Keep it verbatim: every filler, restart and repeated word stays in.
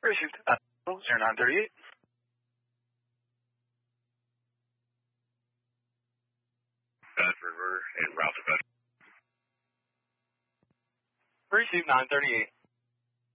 Received. Uh, zero nine thirty-eight. Bedford, we're en route to Bedford. Received nine thirty-eight.